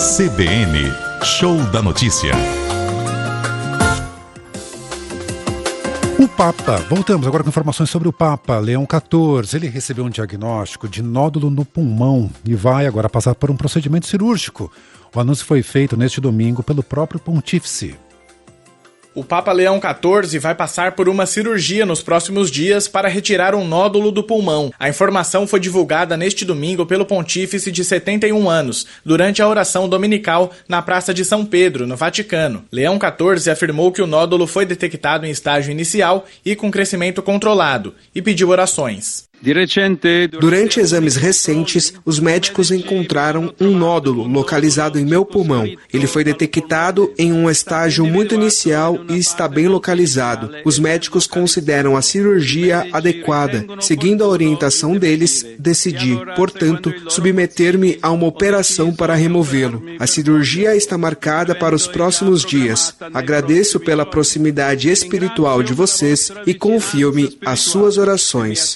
CBN, Show da Notícia. O Papa, voltamos agora com informações sobre o Papa Leão XIV. Ele recebeu um diagnóstico de nódulo no pulmão e vai agora passar por um procedimento cirúrgico. O anúncio foi feito neste domingo pelo próprio pontífice. O Papa Leão XIV vai passar por uma cirurgia nos próximos dias para retirar um nódulo do pulmão. A informação foi divulgada neste domingo pelo pontífice de 71 anos, durante a oração dominical na Praça de São Pedro, no Vaticano. Leão XIV afirmou que o nódulo foi detectado em estágio inicial e com crescimento controlado, e pediu orações. Durante exames recentes, os médicos encontraram um nódulo localizado em meu pulmão. Ele foi detectado em um estágio muito inicial e está bem localizado. Os médicos consideram a cirurgia adequada. Seguindo a orientação deles, decidi, portanto, submeter-me a uma operação para removê-lo. A cirurgia está marcada para os próximos dias. Agradeço pela proximidade espiritual de vocês e confio-me às suas orações.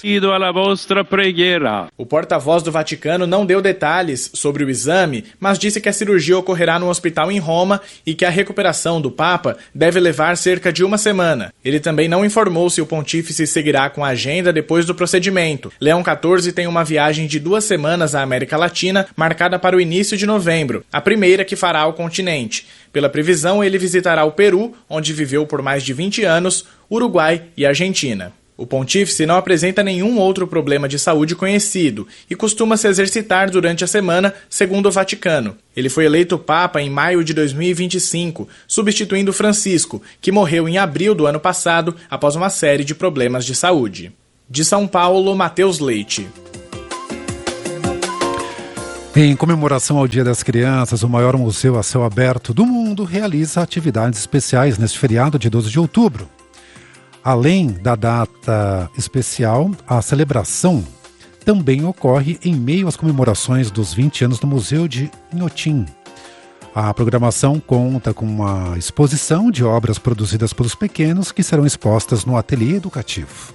O porta-voz do Vaticano não deu detalhes sobre o exame, mas disse que a cirurgia ocorrerá no hospital em Roma e que a recuperação do Papa deve levar cerca de uma semana. Ele também não informou se o pontífice seguirá com a agenda depois do procedimento. Leão XIV tem uma viagem de 2 semanas à América Latina, marcada para o início de novembro, a primeira que fará ao continente. Pela previsão, ele visitará o Peru, onde viveu por mais de 20 anos, Uruguai e Argentina. O pontífice não apresenta nenhum outro problema de saúde conhecido e costuma se exercitar durante a semana, segundo o Vaticano. Ele foi eleito Papa em maio de 2025, substituindo Francisco, que morreu em abril do ano passado após uma série de problemas de saúde. De São Paulo, Matheus Leite. Em comemoração ao Dia das Crianças, o maior museu a céu aberto do mundo realiza atividades especiais neste feriado de 12 de outubro. Além da data especial, a celebração também ocorre em meio às comemorações dos 20 anos do Museu de Inhotim. A programação conta com uma exposição de obras produzidas pelos pequenos que serão expostas no ateliê educativo.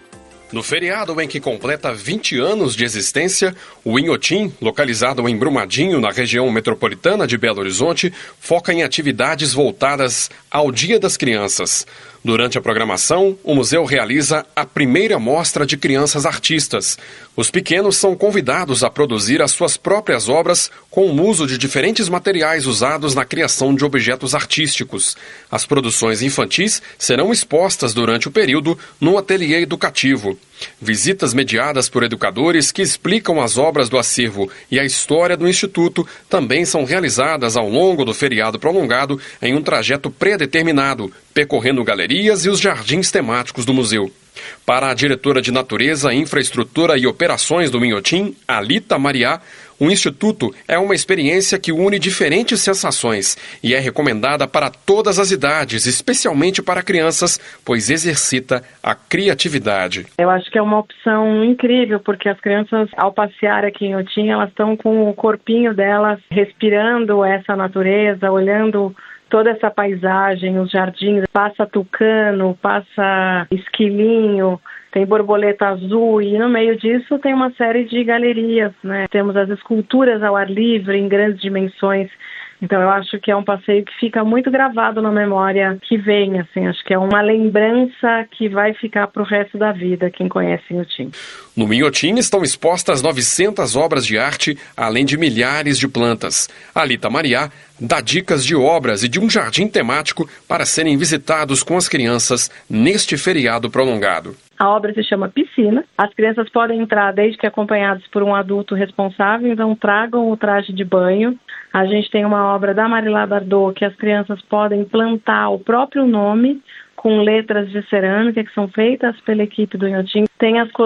No feriado em que completa 20 anos de existência, o Inhotim, localizado em Brumadinho, na região metropolitana de Belo Horizonte, foca em atividades voltadas ao Dia das Crianças. Durante a programação, o museu realiza a primeira mostra de crianças artistas. Os pequenos são convidados a produzir as suas próprias obras com o uso de diferentes materiais usados na criação de objetos artísticos. As produções infantis serão expostas durante o período no ateliê educativo. Visitas mediadas por educadores que explicam as obras do acervo e a história do Instituto também são realizadas ao longo do feriado prolongado em um trajeto pré-determinado, percorrendo galerias e os jardins temáticos do museu. Para a diretora de Natureza, Infraestrutura e Operações do Inhotim, Alita Mariá, o Instituto é uma experiência que une diferentes sensações e é recomendada para todas as idades, especialmente para crianças, pois exercita a criatividade. Eu acho que é uma opção incrível, porque as crianças, ao passear aqui em Inhotim, elas estão com o corpinho delas respirando essa natureza, olhando toda essa paisagem, os jardins, passa tucano, passa esquilinho, tem borboleta azul e no meio disso tem uma série de galerias, né? Temos as esculturas ao ar livre em grandes dimensões. Então eu acho que é um passeio que fica muito gravado na memória que vem, assim, acho que é uma lembrança que vai ficar para o resto da vida, quem conhece Inhotim. No Inhotim estão expostas 900 obras de arte, além de milhares de plantas. A Alita Mariá dá dicas de obras e de um jardim temático para serem visitados com as crianças neste feriado prolongado. A obra se chama Piscina. As crianças podem entrar desde que acompanhadas por um adulto responsável, então tragam o traje de banho. A gente tem uma obra da Marilá Bardot que as crianças podem plantar o próprio nome com letras de cerâmica que são feitas pela equipe do Inhotim. Tem as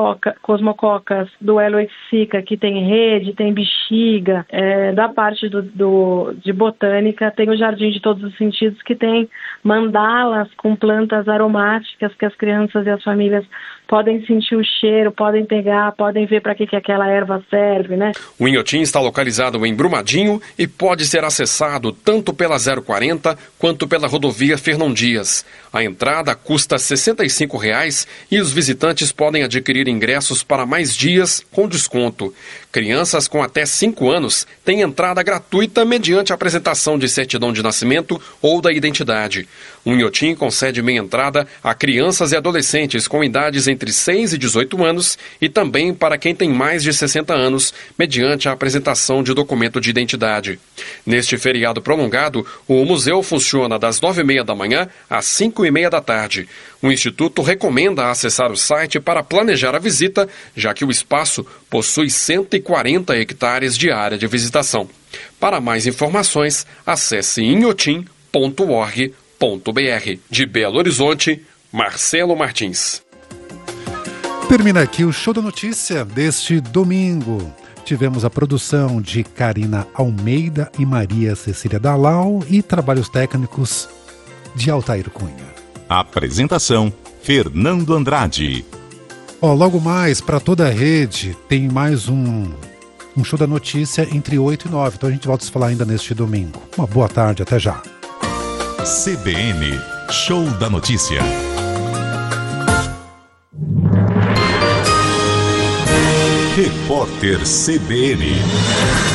cosmococas do Eloixica, que tem rede, tem bexiga. Da parte de botânica, tem o Jardim de Todos os Sentidos, que tem mandalas com plantas aromáticas que as crianças e as famílias podem sentir o cheiro, podem pegar, podem ver para que aquela erva serve, né? O Inhotim está localizado em Brumadinho e pode ser acessado tanto pela 040 quanto pela rodovia Fernão Dias. A entrada custa R$ 65 e os visitantes podem adquirir ingressos para mais dias com desconto. crianças com até 5 anos têm entrada gratuita mediante a apresentação de certidão de nascimento ou da identidade. O Inhotim concede meia entrada a crianças e adolescentes com idades entre 6 e 18 anos e também para quem tem mais de 60 anos, mediante a apresentação de documento de identidade. Neste feriado prolongado, o museu funciona das 9h30 da manhã às 5h30 da tarde. O Instituto recomenda acessar o site para planejar a visita, já que o espaço possui 140 hectares de área de visitação. Para mais informações, acesse inhotim.org.br. De Belo Horizonte, Marcelo Martins. Termina aqui o Show da Notícia deste domingo. Tivemos a produção de Karina Almeida e Maria Cecília Dalal e trabalhos técnicos de Altair Cunha. Apresentação, Fernando Andrade. Logo mais, para toda a rede, tem mais um Show da Notícia entre 8 e 9. Então a gente volta a se falar ainda neste domingo. Uma boa tarde, até já. CBN, Show da Notícia. Repórter CBN.